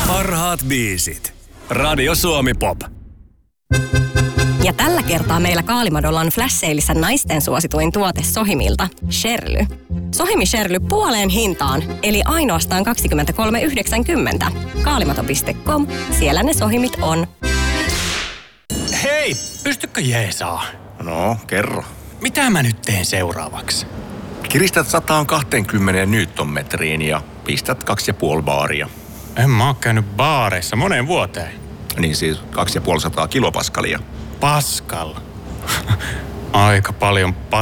Parhaat biisit. Radio Suomi Pop. Ja tällä kertaa meillä Kaalimadolla on flash-seilissä naisten suosituin tuote Sohimilta, Sherly. Sohimi Sherly puoleen hintaan, eli ainoastaan 23,90. Kaalimato.com, siellä ne Sohimit on. Hei, pystykö jeesaa? No, kerro. Mitä mä nyt teen seuraavaksi? Kiristät 120 newtonmetriin ja pistät 2,5 baaria. En mä oo käynyt baareissa moneen vuoteen. Niin siis 2,5 kilopaskalia. Pascal. Aika paljon